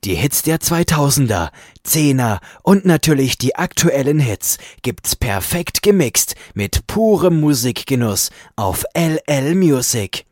Die Hits der 2000er, 10er und natürlich die aktuellen Hits gibt's perfekt gemixt mit purem Musikgenuss auf LL Music.